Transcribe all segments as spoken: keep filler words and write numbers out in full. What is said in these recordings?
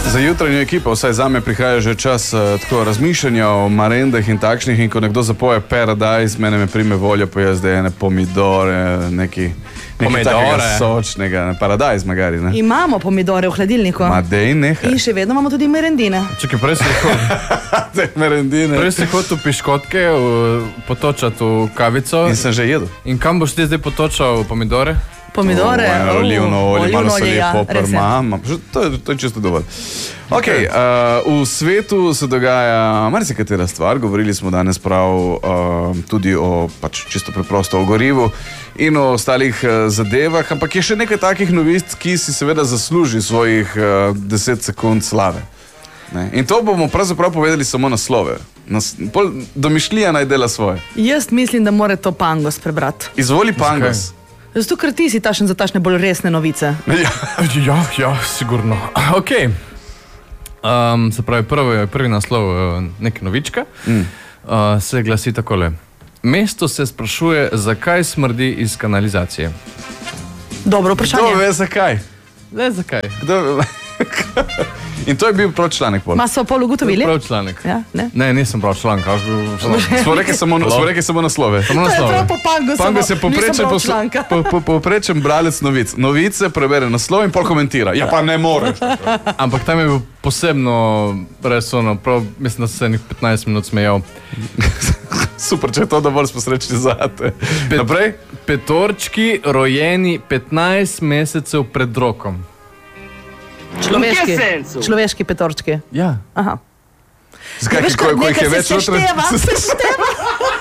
Za jutranjo ekipo, vsaj zame, prihaja že čas uh, tako razmišljanja o marendah in takšnih, in ko nekdo zapoje Paradise, mene me prime voljo pojesti, da je ne pomidore, neki, neki takega sočnega, Paradise magari, ne? Imamo pomidore v hladilniku. Ma dej, nehaj. In še vedno imamo tudi merendine. Čekaj, prej si Te merendine. Prej si hotel piškotke v, potočati v kavico. In sem že jedel. In kam boš ti zdaj potočal pomidore? Pomidore, oh, oh, olivno olje, malo soli, ja, popr, mam, to, to je čisto dovolj. Ok, uh, v svetu se dogaja marsikatera stvar, govorili smo danes prav uh, tudi o, pač čisto preprosto, o gorivu in o ostalih uh, zadevah, ampak je še nekaj takih novic, ki si seveda zasluži svojih uh, deset sekund slave. Ne? In to bomo pravzaprav povedali samo naslove. Nas, pol, domišljija naj dela svoje. Jaz mislim, da mora to Pangos prebrati. Izvoli Pangos. Zato, ker ti si tašen za tašne bolj resne novice. Ja, ja, ja, sigurno. Ok. Um, se pravi, prvi, prvi naslov neke novička mm. uh, se glasi takole. Mesto se sprašuje, zakaj smrdi iz kanalizacije. Dobro vprašanje. Kdo ve zakaj? Ne, zakaj? Kdo... In to je bil prav članek. Pol. Ma so pol ugotovili? Prav članek. Ja, ne? ne, nisem prav članek. Smo rekli samo, samo naslove. Samo naslove. To je prav po Pangosu. Pangos je poprečen, po, po, poprečen bralec novic. Novice prebere naslov in pol komentira. Ja, pa ne moreš. Ampak tam je bil posebno res ono, prav, mislim, da se je petnajst minut smejal. Super, če je to dovolj sposrečni zate. Pet, Naprej? Petorčki rojeni petnajst mesecev pred rokom. Človeški, človeški petorčki. Ja. Aha. Zakaj, ja, ko, ko jih je več notraj? Se sešteva.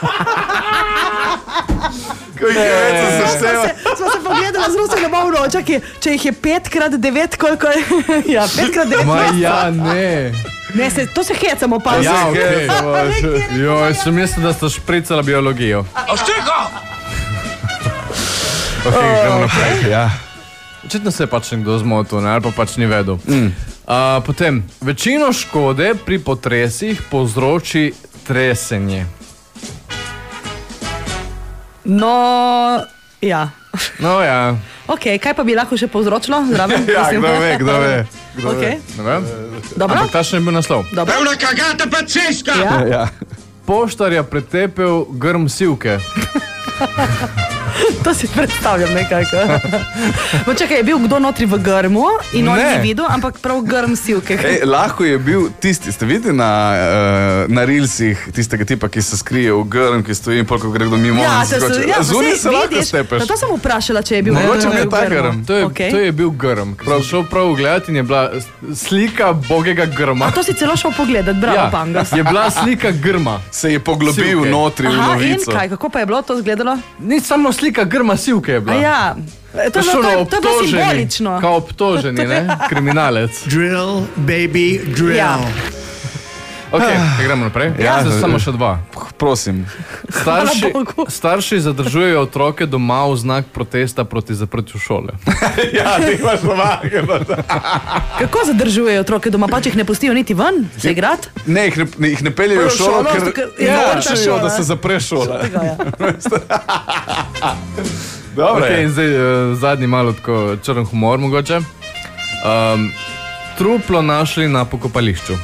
Ko jih je več, se sešteva. Smo se pogledali z Rusijo domov, čakaj, če jih je pet krat devet, koliko je? Ja, pet krat devet. Ma ja, ne. Ne, se, to se hecamo, pa. Ja, okej. Okay. Jo, jaz sem mislil, da sta špricala biologijo. Oštiko! Ok, gremo naprej. Ja. Očitno se je pač nekdo zmotil, ne, ali pa pač ni vedel. Mm. Uh, potem, večino škode pri potresih povzroči tresenje. No, ja. No, ja. Ok, kaj pa bi lahko še povzročilo? Zraven, ja, kdo ve, kdo ve. Kdo okay. ve. Ne vem. Dobro. Ampak tašen je bil naslov. Dobro. Pravna kagata paciška! Ja. Ja. Poštar je pretepel grm sivke. To si predstavljam nekako. No, čakaj, je bil kdo notri v grmu in on ni videl, ampak prav grm sivke. Ej, lahko je bil tisti, ste videli na, uh, na Reelsih tistega tipa, ki se skrije v grm, ki stoji in polko gre do mimo. Ja, se, ja, zunaj se lahko stepeš. To sem vprašala, če je bil grm. Mogoče je ta grm. To je, okay. to je bil grm. Prav šel prav gledati in je bila slika bogega grma. A to si celo šel pogledati, bravo, ja, Pangos. Je bila slika grma. Se je poglobil sivke. Notri v Aha, novico. In kaj, kako pa je bilo to izgledalo? Ni samo slika grma sivke je bila. A ja, to, to, to, to je bilo simbolično. Kao obtoženi, ne? Kriminalec. Drill, baby, drill. Ja. Ok, gremo naprej. Ja, ja, samo še dva. Prosim. Starši, starši zadržujejo otroke doma v znak protesta proti zaprtju šole. Ja, ti imaš doma. Kako zadržujejo otroke doma, pa če jih ne pustijo niti ven, se igrati? Ne, jih ne, jih ne peljejo v šolo, šolo, ker ja, nočejo, da se zapre šola. Dobre. Okay, in zdaj uh, zadnji malo tako črn humor mogoče. Um, truplo našli na pokopališču.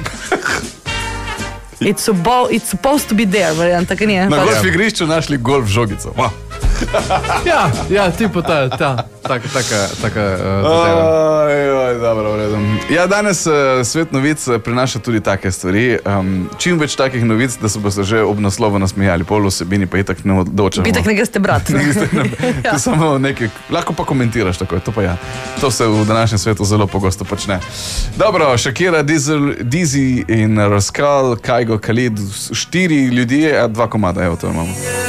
It's, subo, it's supposed to be there, variant, tako nije. Na golf igrišču našli golf žogico. Wow. Ja, ja, tipo ta, ta, taka, taka, taka uh, oj, oj, dobro, v redu. Ja, danes uh, Svet novic prinaša tudi take stvari. Um, čim več takih novic, da se bo se že ob naslovu nasmejali, pol vsebini pa itak ne odločamo. Bitek ne greste brat. Ne greste, ne, ja. Samo nekaj, lahko pa komentiraš tako, to pa ja. To se v današnjem svetu zelo pogosto počne. Dobro, Shakira, Diesel, Dizzy in Rascal, Kaigo, Khalid, štiri ljudje, a dva komada, evo to imamo.